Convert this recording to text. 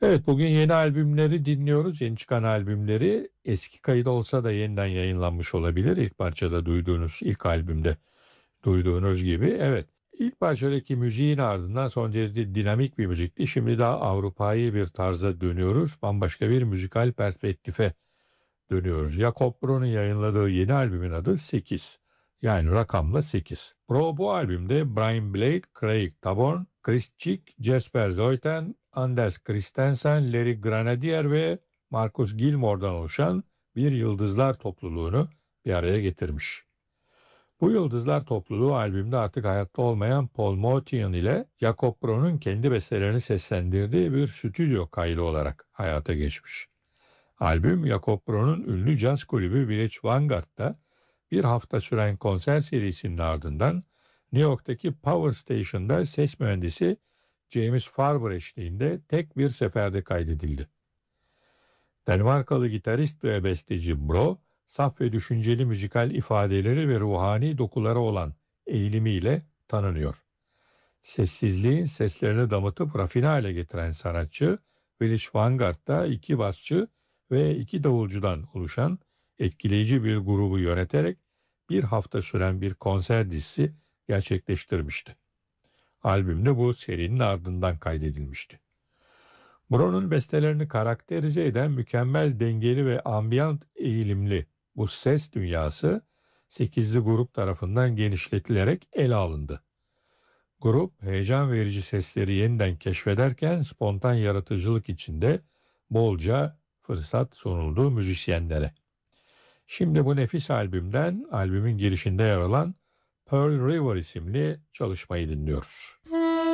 Evet, bugün yeni albümleri dinliyoruz. Yeni çıkan albümleri eski kayıt olsa da yeniden yayınlanmış olabilir. İlk parçada duyduğunuz, ilk albümde duyduğunuz gibi. Evet, ilk parçadaki müziğin ardından son derece dinamik bir müzikti. Şimdi daha Avrupa'yı bir tarza dönüyoruz. Bambaşka bir müzikal perspektife dönüyoruz. Jacob Brown'un yayınladığı yeni albümün adı 8. Yani rakamla 8. Bro bu albümde Brian Blade, Craig Taborn, Chris Chick, Jesper Zoyten, Anders Christensen, Larry Grenadier ve Marcus Gilmore'dan oluşan bir yıldızlar topluluğunu bir araya getirmiş. Bu yıldızlar topluluğu albümde artık hayatta olmayan Paul Motian ile Jacob Brown'un kendi bestelerini seslendirdiği bir stüdyo kaydı olarak hayata geçmiş. Albüm Jacob Brown'un ünlü caz kulübü Village Vanguard'da bir hafta süren konser serisinin ardından New York'taki Power Station'da ses mühendisi James Farber eşliğinde tek bir seferde kaydedildi. Danimarkalı gitarist ve besteci Bro, saf ve düşünceli müzikal ifadeleri ve ruhani dokuları olan eğilimiyle tanınıyor. Sessizliğin seslerini damıtıp rafine hale getiren sanatçı, Village Vanguard'da iki basçı ve iki davulcudan oluşan etkileyici bir grubu yöneterek bir hafta süren bir konser dizisi gerçekleştirmişti. Albümde bu serinin ardından kaydedilmişti. Brown'un bestelerini karakterize eden mükemmel dengeli ve ambiyant eğilimli bu ses dünyası sekizli grup tarafından genişletilerek ele alındı. Grup heyecan verici sesleri yeniden keşfederken spontan yaratıcılık içinde bolca fırsat sunuldu müzisyenlere. Şimdi bu nefis albümden albümün girişinde yer alan Pearl River isimli çalışmayı dinliyoruz.